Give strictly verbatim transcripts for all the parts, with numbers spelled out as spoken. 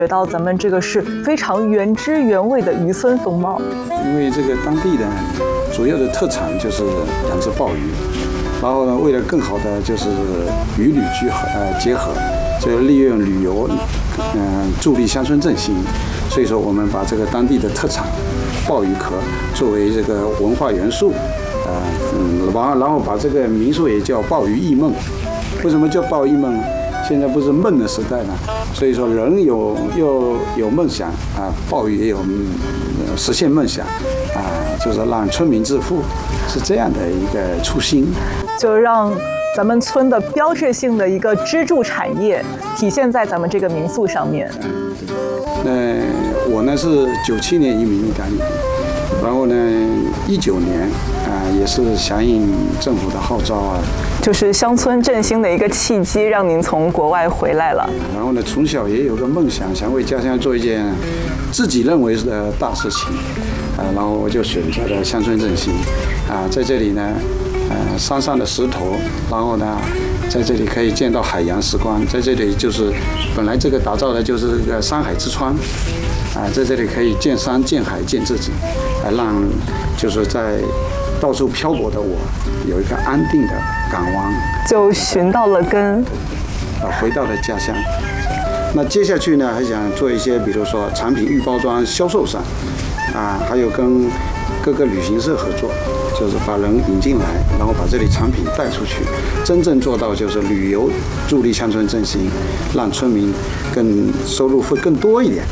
觉到咱们这个是非常原汁原味的渔村风貌。 因为这个当地的主要的特产就是养殖鲍鱼，然后呢，为了更好的就是渔旅结合呃结合，就利用旅游，嗯、呃，助力乡村振兴。所以说，我们把这个当地的特产鲍鱼壳作为这个文化元素，呃，嗯，然后然后把这个民宿也叫鲍鱼忆梦。为什么叫鲍鱼忆梦呢？现在不是梦的时代了，所以说人有又有梦想啊，鲍鱼也有、嗯、实现梦想啊，就是让村民致富，是这样的一个初心， 就让咱们村的标志性的一个支柱产业体现在咱们这个民宿上面。 嗯，对。那我呢是九七年移民意大利，然后呢一九年啊也是响应政府的号召啊。 就是乡村振兴的一个契机，让您从国外回来了。 然后呢，从小也有个梦想，想为家乡做一件自己认为的大事情，啊，然后我就选择了乡村振兴，啊，在这里呢，呃，山上的石头，然后呢，在这里可以见到海洋时光，在这里就是本来这个打造的就是这个山海之窗，啊，在这里可以见山见海见自己，啊，让就是在到处漂泊的我有一个安定的港湾， 就寻到了根， 啊，回到了家乡。那接下去呢，还想做一些，比如说产品预包装销售上，啊，还有跟各个旅行社合作，就是把人引进来，然后把这里产品带出去，真正做到就是旅游助力乡村振兴，让村民更收入会更多一点。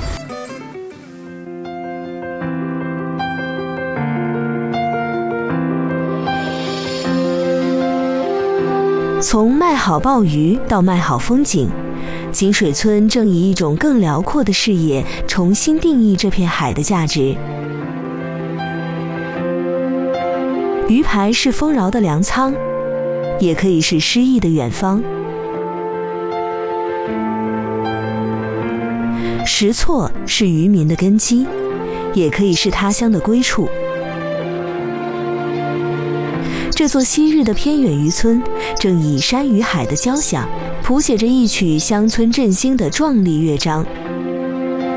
从卖好鲍鱼到卖好风景，锦水村正以一种更辽阔的视野重新定义这片海的价值。鱼排是丰饶的粮仓，也可以是诗意的远方。石厝是渔民的根基，也可以是他乡的归处。这座昔日的偏远渔村，正以山与海的交响，谱写着一曲乡村振兴的壮丽乐章。